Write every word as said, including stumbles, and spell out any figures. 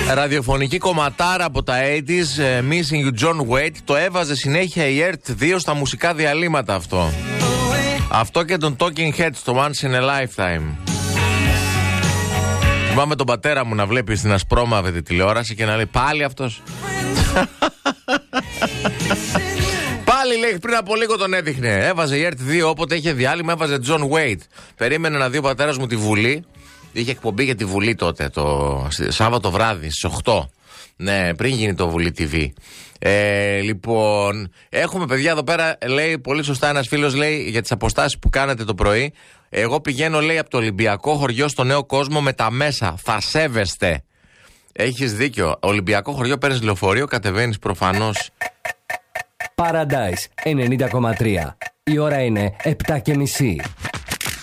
Ραδιοφωνική κομματάρα από τα ογδόντα, uh, Missing You John Waite. Το έβαζε συνέχεια η ΕΡΤ δύο στα μουσικά διαλύματα αυτό. Αυτό και τον Talking Heads, το Once in a Lifetime. Θυμάμαι τον πατέρα μου να βλέπει στην ασπρόμαυρη τηλεόραση και να λέει πάλι αυτός. Πάλι λέει πριν από λίγο τον έδειχνε. Έβαζε η ΕΡΤ δύο όποτε είχε διάλειμμα, έβαζε John Waite. Περίμενε να δει ο πατέρας μου τη Βουλή. Είχε εκπομπή για τη Βουλή τότε, το Σάββατο βράδυ στις οκτώ. Ναι, πριν γίνει το Βουλή τι βι. Ε, λοιπόν, έχουμε παιδιά εδώ πέρα, λέει πολύ σωστά ένας φίλος, λέει για τις αποστάσεις που κάνετε το πρωί. Εγώ πηγαίνω, λέει, από το Ολυμπιακό χωριό στο Νέο Κόσμο με τα μέσα. Θα σέβεστε. Έχεις δίκιο. Ολυμπιακό χωριό, παίρνεις λεωφορείο, κατεβαίνεις προφανώς. Paradise ενενήντα κόμμα τρία. Η ώρα είναι επτά και μισή.